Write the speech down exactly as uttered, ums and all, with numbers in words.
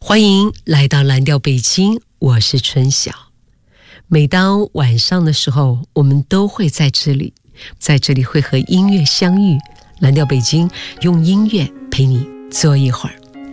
欢迎来到蓝调北京，我是春晓。每当晚上的时候，我们都会在这里，在这里会和音乐相遇。蓝调北京用音乐陪你坐一会儿。